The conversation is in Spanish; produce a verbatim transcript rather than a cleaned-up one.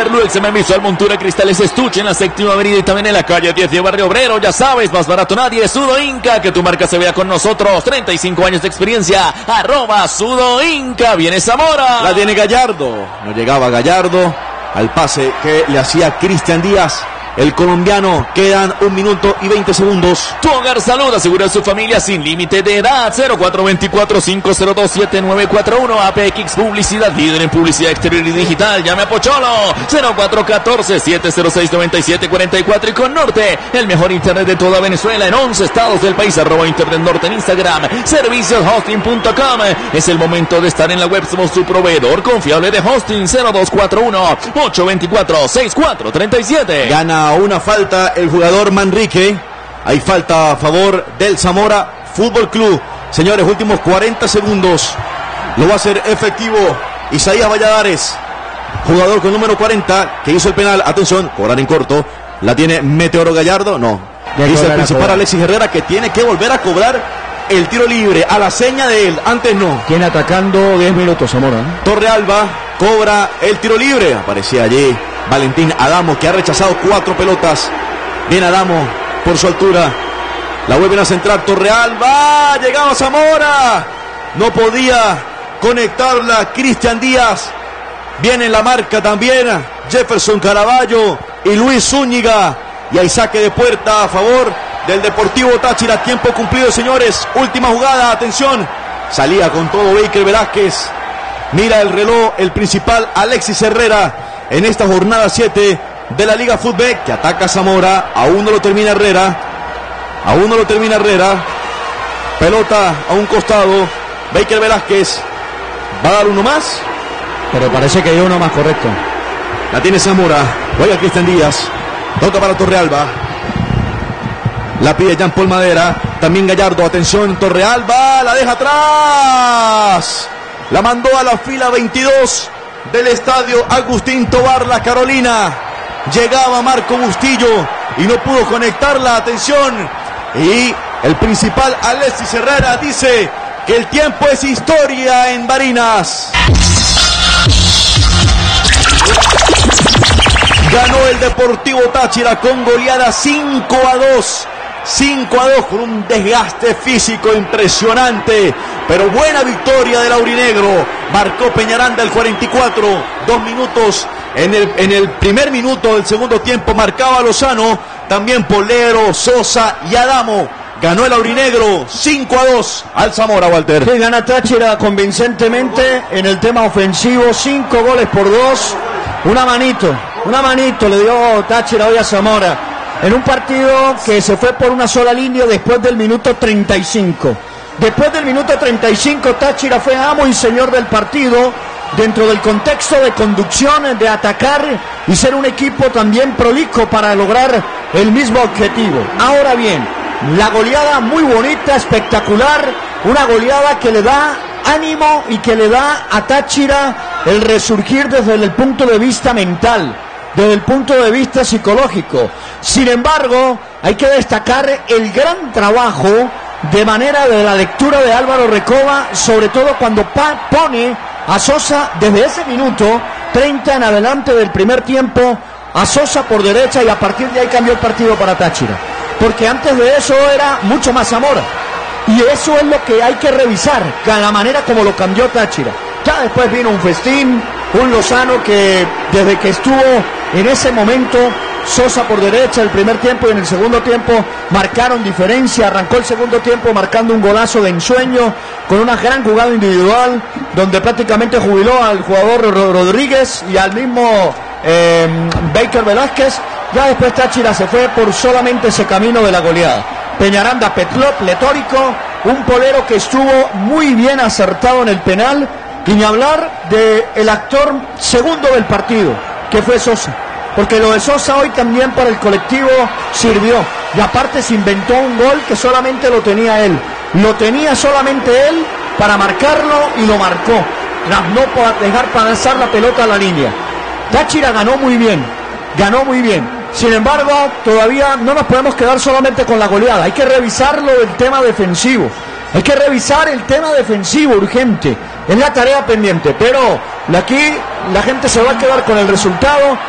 Everlux, examen visual, montura, cristales, estuche en la séptima avenida y también en la calle diez de Barrio Obrero. Ya sabes, más barato nadie. Sudo Inca, que tu marca se vea con nosotros. treinta y cinco años de experiencia. Arroba Sudo Inca. Viene Zamora. La tiene Gallardo. No llegaba Gallardo al pase que le hacía Cristian Díaz. El colombiano, quedan un minuto y veinte segundos. Tu Hogar Salud, asegura a su familia sin límite de edad. Cero cuatro dos cuatro, cinco cero dos, siete nueve cuatro uno. A P X Publicidad, líder en publicidad exterior y digital. Llame a Pocholo. Cero cuatro uno cuatro, siete cero seis, nueve siete cuatro cuatro. Y con Norte, el mejor internet de toda Venezuela en once estados del país. Arroba Internet Norte en Instagram. Servicios hosting punto com. Es el momento de estar en la web. Somos su proveedor confiable de hosting. Cero dos cuatro uno, ocho dos cuatro, seis cuatro tres siete. Gana una falta el jugador Manrique. Hay falta a favor del Zamora Fútbol Club. Señores, últimos cuarenta segundos. Lo va a hacer efectivo Isaías Valladares, jugador con número cuarenta, que hizo el penal. Atención, cobrar en corto. La tiene Meteoro Gallardo. No. Dice el principal Alexis Herrera que tiene que volver a cobrar el tiro libre. A la seña de él. Antes no. Tiene atacando diez minutos Zamora, ¿eh? Torrealba cobra el tiro libre. Aparecía allí Valentín Adamo, que ha rechazado cuatro pelotas. Bien Adamo por su altura. La vuelven a centrar Torrealba. Llegaba Zamora. No podía conectarla Cristian Díaz. Viene en la marca también Jefferson Caraballo y Luis Zúñiga. Y hay saque de puerta a favor del Deportivo Táchira. Tiempo cumplido, señores. Última jugada. Atención. Salía con todo Baker Velázquez. Mira el reloj, el principal Alexis Herrera. En esta jornada siete de la Liga Fútbol, que ataca a Zamora. Aún no lo termina Herrera. Aún no lo termina Herrera. Pelota a un costado. Baker Velázquez. ¿Va a dar uno más? Pero parece que hay uno más correcto. La tiene Zamora. Juega Cristian Díaz. Toca para Torrealba. La pide Jean Paul Madera. También Gallardo. Atención, Torrealba. La deja atrás. La mandó a la fila veintidós del estadio Agustín Tobar, La Carolina. Llegaba Marco Bustillo y no pudo conectarla. Atención. Y el principal Alexis Herrera dice que el tiempo es historia en Barinas. Ganó el Deportivo Táchira con goleada cinco a dos. cinco a dos con un desgaste físico impresionante, pero buena victoria del aurinegro. Marcó Peñaranda el cuarenta y cuatro, dos minutos en el, en el primer minuto del segundo tiempo marcaba Lozano, también Polero, Sosa y Adamo. Ganó el aurinegro cinco a dos al Zamora, Walter. Sí, gana Táchira convincentemente en el tema ofensivo, cinco goles por dos. Una manito, una manito le dio Táchira hoy a Zamora. En un partido que se fue por una sola línea después del minuto treinta y cinco. Después del minuto treinta y cinco, Táchira fue amo y señor del partido, dentro del contexto de conducción, de atacar y ser un equipo también prolijo para lograr el mismo objetivo. Ahora bien, la goleada muy bonita, espectacular, una goleada que le da ánimo y que le da a Táchira el resurgir desde el punto de vista mental, desde el punto de vista psicológico. Sin embargo, hay que destacar el gran trabajo de manera de la lectura de Álvaro Recoba, sobre todo cuando pa- pone a Sosa desde ese minuto treinta en adelante del primer tiempo, a Sosa por derecha, y a partir de ahí cambió el partido para Táchira, porque antes de eso era mucho más Zamora, y eso es lo que hay que revisar, la manera como lo cambió Táchira. Ya después vino un festín, un Lozano que desde que estuvo en ese momento, Sosa por derecha el primer tiempo y en el segundo tiempo marcaron diferencia. Arrancó el segundo tiempo marcando un golazo de ensueño con una gran jugada individual donde prácticamente jubiló al jugador Rodríguez y al mismo eh, Baker Velázquez. Ya después Táchira se fue por solamente ese camino de la goleada. Peñaranda Petlop, pletórico, un Polero que estuvo muy bien acertado en el penal, y ni hablar del actor segundo del partido, que fue Sosa, porque lo de Sosa hoy también para el colectivo sirvió, y aparte se inventó un gol que solamente lo tenía él, lo tenía solamente él para marcarlo y lo marcó, tras no dejar pasar la pelota a la línea. Táchira ganó muy bien, ganó muy bien. Sin embargo, todavía no nos podemos quedar solamente con la goleada, hay que revisarlo del tema defensivo. Hay que revisar el tema defensivo urgente. Es la tarea pendiente, pero aquí la gente se va a quedar con el resultado.